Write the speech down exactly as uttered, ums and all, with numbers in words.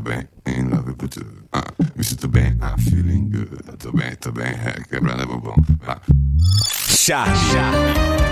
tô bem, in love with you. Uh, me sinto bem, I'm feeling good. Tô bem, tô bem, é, quebrando é bobão. Uh. Charme.